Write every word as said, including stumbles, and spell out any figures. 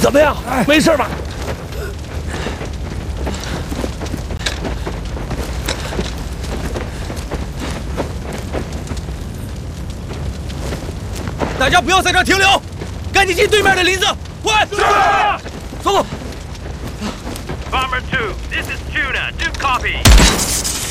怎么样？没事吧？ 大家不要在这儿停留，赶紧进对面的林子，快！是。走走。 Bomber two, this is Tuna. Do copy.